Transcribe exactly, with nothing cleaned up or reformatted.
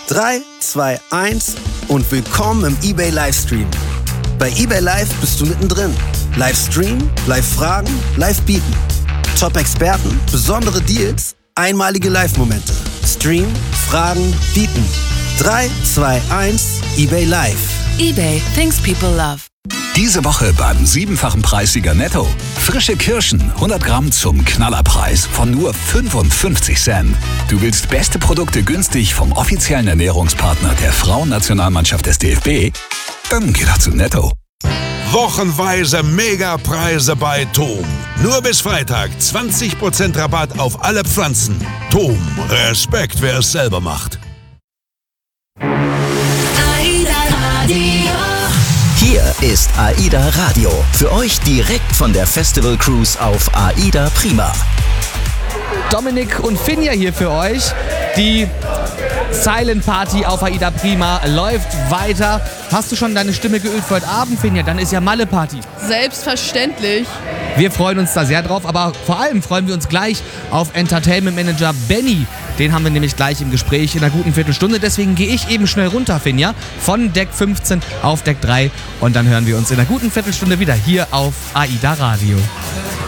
drei, zwei, eins und willkommen im eBay Livestream. Bei eBay Live bist du mittendrin. Live streamen, live fragen, live bieten. Top-Experten, besondere Deals, einmalige Live-Momente. Stream, fragen, bieten. drei, zwei, eins, eBay Live. eBay, things people love. Diese Woche beim siebenfachen Preissieger Netto. Frische Kirschen, hundert Gramm zum Knallerpreis von nur fünfundfünfzig Cent. Du willst beste Produkte günstig vom offiziellen Ernährungspartner der Frauennationalmannschaft des D F B? Dann geh doch zu Netto. Wochenweise Megapreise bei Tom. Nur bis Freitag zwanzig Prozent Rabatt auf alle Pflanzen. Tom, Respekt, wer es selber macht. Hier ist AIDA Radio. Für euch direkt von der Festival Cruise auf AIDA Prima. Dominik und Finja hier für euch. Die Silent Party auf AIDA Prima läuft weiter. Hast du schon deine Stimme geölt für heute Abend, Finja? Dann ist ja Malle Party. Selbstverständlich. Wir freuen uns da sehr drauf, aber vor allem freuen wir uns gleich auf Entertainment Manager Benny. Den haben wir nämlich gleich im Gespräch in einer guten Viertelstunde. Deswegen gehe ich eben schnell runter, Finja, von Deck fünfzehn auf Deck drei. Und dann hören wir uns in einer guten Viertelstunde wieder hier auf AIDA Radio.